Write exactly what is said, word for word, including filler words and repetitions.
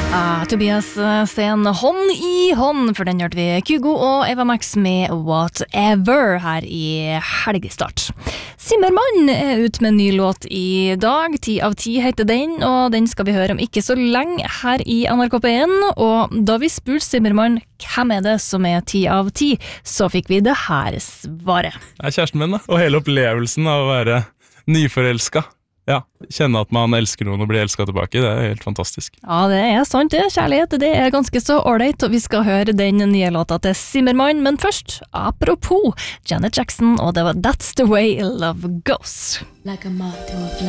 Ah, Tobias Sten, hånd i hånd, for den hørte vi Kygo og Eva Max med Whatever her i helgestart. Simmermann er ut med en ny låt i dag, ti av ti heter den, og den skal vi høre om ikke så lenge her i N R K P en, og da vi spurte Simmermann hvem er det som er ti av ti, så fikk vi det her svaret. Det er kjæresten min da, og hele opplevelsen av å være nyforelsket. Ja, kjenne at man elsker noen og blir elsket tilbake, det er helt fantastisk. Ja, det er sant det. Kjærlighet, det er ganske så ordentlig, og vi skal høre den nye låta til Simmermann, men først, apropos Janet Jackson, og det var That's the Way Love Goes. Like a moth to a flame.